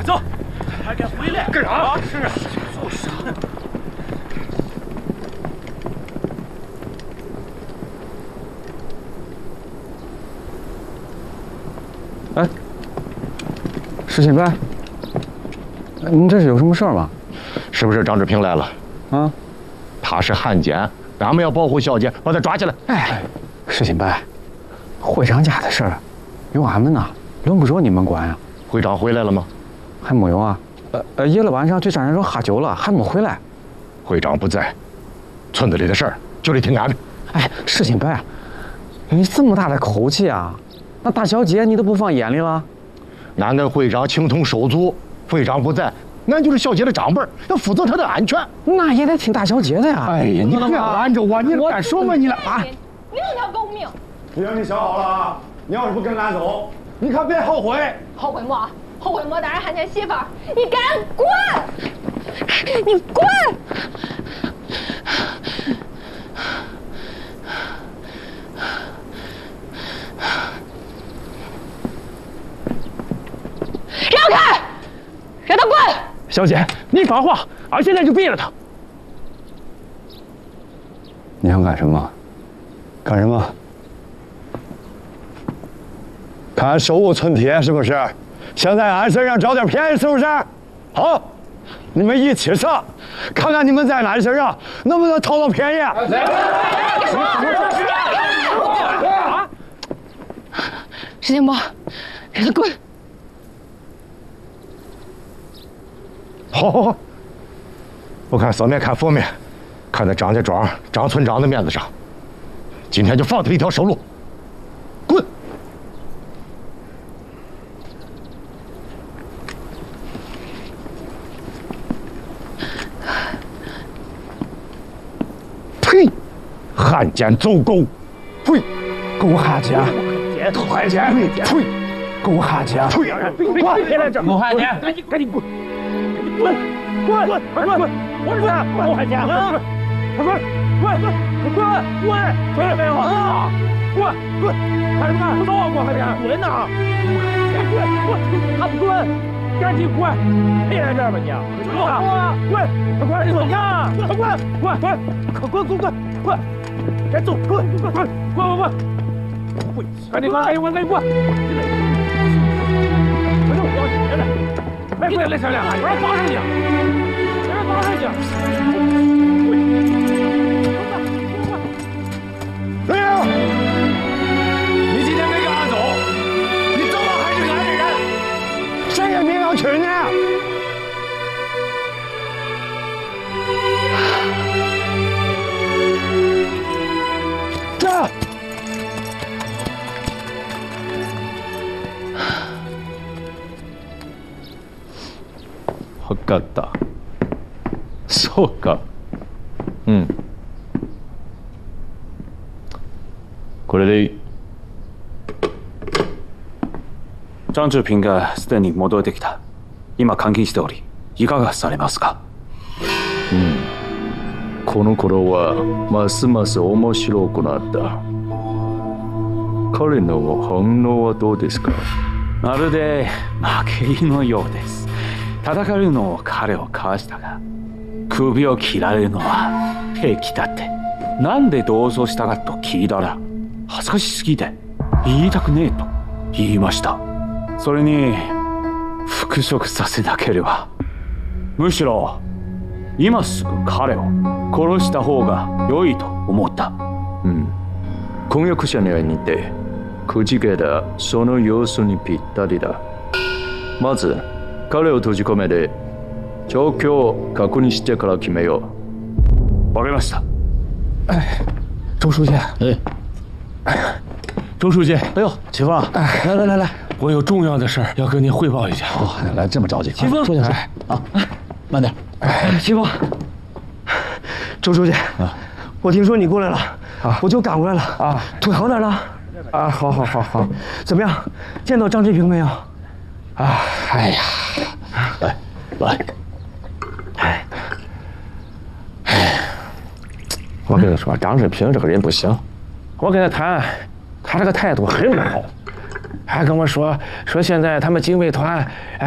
走，还敢回来？ 干啥？ 是啊，就是。 哎，石钦白，您这是有什么事儿吗？ 是不是张志平来了？ 啊， 他是汉奸，俺们要保护小姐，把他抓起来。 哎，石钦白，会长家的事儿，有俺们呐，轮不着你们管呀。 会长回来了吗？ 还没有啊。夜了晚上去张山庄喝酒了，还没回来。 会长不在，村子里的事儿就得听俺的。 哎，石钦白，你这么大的口气啊，那大小姐你都不放眼里了？ 俺跟会长情同手足，会长不在，俺就是小姐的长辈，要负责她的安全。 那也得听大小姐的呀。 哎呀，你不要拦着我，你干什么你了啊？ 你有条狗命！ 只要你想好了啊，你要是不跟俺走，你可别后悔。 后悔么？后悔么？当然汉奸媳妇儿，你敢滚！你滚！让开！让他滚！ 小姐，你发话，俺现在就毙了他。 你想干什么？ 干什么？看手无寸铁是不是？想在俺身上找点便宜是不是？好，你们一起上，看看你们在俺身上能不能讨到便宜。 石建波，让他滚！ 好，好，好。不看色面看佛面，看在张家庄张村长的面子上，今天就放他一条生路。滚！呸！汉奸走狗！呸！ 狗汉奸！汉奸！呸！狗汉奸！呸！滚！别来这！狗汉奸！赶紧滚！滚！滚！滚！快滚！我滚！狗汉奸！快滚！滚！滚！滚！听见没有啊？滚！滚！看什么看？不走啊！狗汉奸！滚呐！滚！滚！还不滚？赶紧滚！别来这儿吧你！走啊！滚！快滚！你走呀！快滚！滚！滚！快滚！滚！滚！滚！赶紧走！滚！滚！滚！滚！滚！滚！赶紧滚！赶紧滚！赶紧滚！快走！来来！来快来小亮！我让绑上去！我让绑上去！ 对呀，你今天没跟俺走，你走了还是俺的人，谁也别要娶你。这。 分かった。そうか。うん。これでいい。 張志平がすでに戻ってきた。今監禁しており、いかがされますか？ この頃はますます面白くなった。彼の反応はどうですか？ まるで負け入りのようです。戦えるのを彼をかわしたが、首を切られるのは平気だって。なんで同窓したかと聞いたら、恥ずかしすぎて言いたくねえと言いました。それに復職させなければ、むしろ今すぐ彼を殺した方が良いと思った。 婚約者に会いに行ってくじけたその様子にぴったりだ。まず彼を閉じ込めて状況を確認してから決めよう。 わかりました。 哎，周书记， 周书记， 哎呦，启峰，来来来来， 我有重要的事儿要跟您汇报一下。 哦，来这么着急， 启峰， 坐下说啊，慢点。启峰，周书记，我听说你过来了，我就赶过来了啊。腿好点了？啊，好，好，好，好。怎么样？见到张志平没有？啊，哎呀， 来，来， 我跟你说，张志平这个人不行，我跟他谈，他这个态度很不好，还跟我说现在他们警卫团，